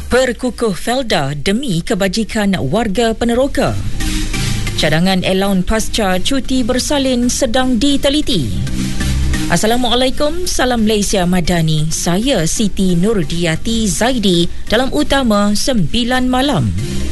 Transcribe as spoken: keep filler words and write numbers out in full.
Perkukuh Felda demi kebajikan warga Peneroka. Cadangan elaun pasca cuti bersalin sedang diteliti. Assalamualaikum, salam Malaysia Madani. Saya Siti Nurdiati Zaidi dalam Utama sembilan Malam.